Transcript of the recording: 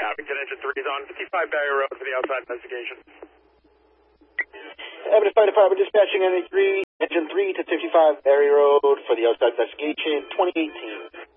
Abington, engine 3 is on 55 Barrier Road for the outside investigation. Evidence Fire Department dispatching NA3, engine 3 to 55 Barrier Road for the outside investigation, 2018.